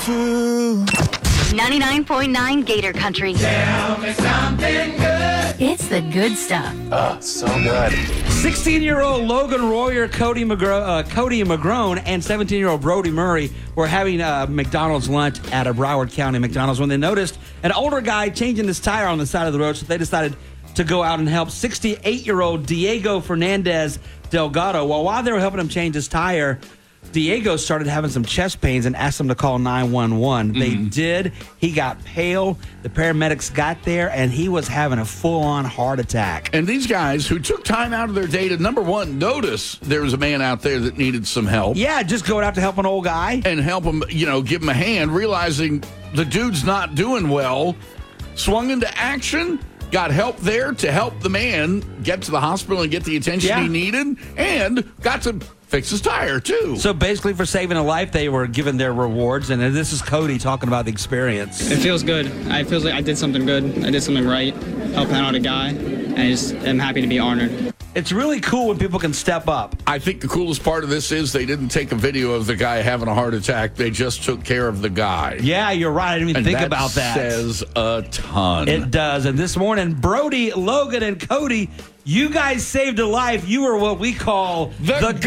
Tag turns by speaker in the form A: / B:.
A: true.
B: 99.9 Gator Country.
C: Tell me something good.
B: It's the good stuff.
A: Oh, so good.
D: 16-year-old Logan Royer, Cody McGrone, and 17-year-old Brody Murray were having McDonald's lunch at a Broward County McDonald's when they noticed an older guy changing his tire on the side of the road, so they decided to go out and help 68-year-old Diego Fernandez Delgado. Well, while they were helping him change his tire, Diego started having some chest pains and asked them to call 911. They did. He got pale. The paramedics got there, and he was having a full-on heart attack.
E: And these guys who took time out of their day to, number one, notice there was a man out there that needed some help.
D: Yeah, just going out to help an old guy.
E: And help him, give him a hand, realizing the dude's not doing well, swung into action, got help there to help the man get to the hospital and get the attention he needed, and got to fix his tire, too.
D: So basically, for saving a life, they were given their rewards, and this is Cody talking about the experience.
F: It feels good. It feels like I did something good. I did something right, helping out a guy, and I just am happy to be honored.
D: It's really cool when people can step up.
E: I think the coolest part of this is they didn't take a video of the guy having a heart attack. They just took care of the guy.
D: Yeah, you're right. I didn't even think about that.
E: Says a ton.
D: It does. And this morning, Brody, Logan, and Cody, you guys saved a life. You were what we call the